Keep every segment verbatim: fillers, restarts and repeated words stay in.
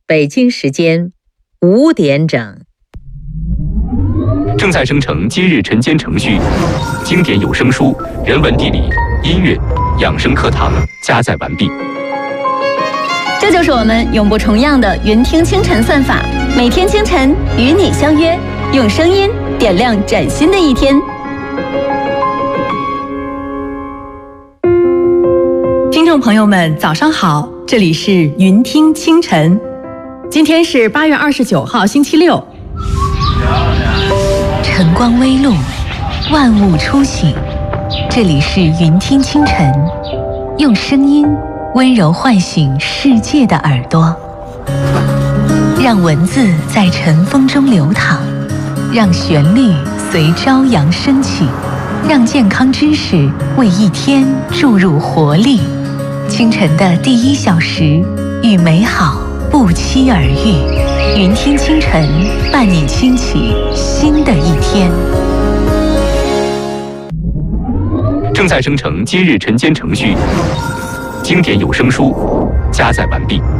北京时间五点整。 正在生成今日晨间程序，经典有声书、人文地理、音乐、养生课堂加载完毕。 这就是我们永不重样的云听清晨算法，每天清晨与你相约，用声音点亮崭新的一天。 听众朋友们，早上好，这里是云听清晨。今天是八月二十九号，星期六。 晨光微露，万物初醒。这里是云听清晨，用声音温柔唤醒世界的耳朵，让文字在晨风中流淌，让旋律随朝阳升起，让健康知识为一天注入活力。清晨的第一小时，与美好不期而遇。云听清晨，伴你轻启新的一天。 正在生成今日晨间程序，经典有声书加载完毕。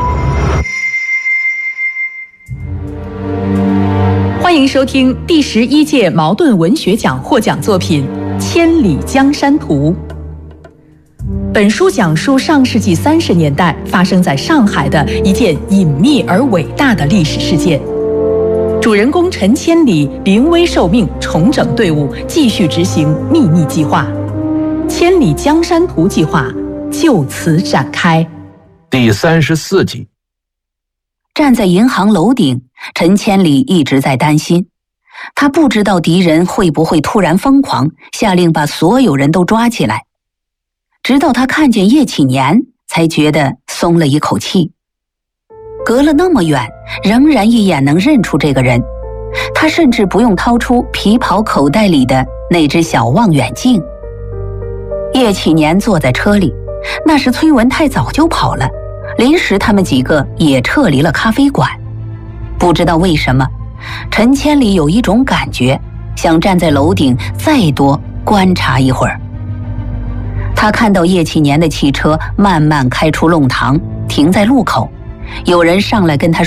欢迎收听第十一届茅盾文学奖获奖作品《千里江山图》。本书讲述上世纪三十年代发生在上海的一件隐秘而伟大的历史事件。主人公陈千里临危受命，重整队伍，继续执行秘密计划。千里江山图计划就此展开。 第三十四集。 站在银行楼顶，陈千里一直在担心，他不知道敌人会不会突然疯狂，下令把所有人都抓起来。直到他看见叶启年，才觉得松了一口气。隔了那么远，仍然一眼能认出这个人，他甚至不用掏出皮袍口袋里的那只小望远镜。叶启年坐在车里，那时崔文泰早就跑了，临时他们几个也撤离了咖啡馆。不知道为什么，陈千里有一种感觉，想站在楼顶再多观察一会儿。他看到叶启年的汽车慢慢开出弄堂，停在路口，有人上来跟他说